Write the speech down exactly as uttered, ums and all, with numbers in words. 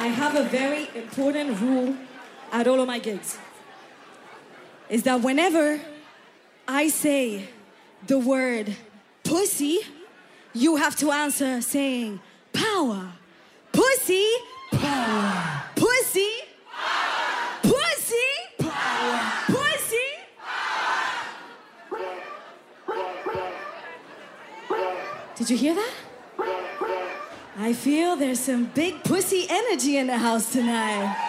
I have a very important rule at all of my gigs. Is that whenever I say the word pussy, you have to answer saying power. Pussy, power. Pussy, power. Pussy, power. Pussy, power. Did you hear that? I feel there's some big pussy energy in the house tonight.